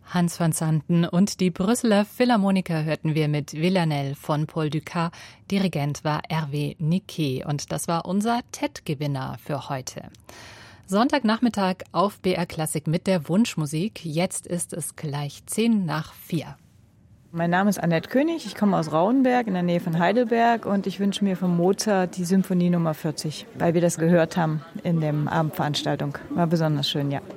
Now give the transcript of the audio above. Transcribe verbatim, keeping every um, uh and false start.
Hans van Santen und die Brüsseler Philharmoniker hörten wir mit Villanelle von Paul Dukas. Dirigent war Hervé Niquet und das war unser T E D-Gewinner für heute. Sonntagnachmittag auf B R Klassik mit der Wunschmusik. Jetzt ist es gleich zehn nach vier. Mein Name ist Annette König, ich komme aus Rauenberg in der Nähe von Heidelberg und ich wünsche mir von Mozart die Symphonie Nummer vierzig, weil wir das gehört haben in der Abendveranstaltung. War besonders schön, ja.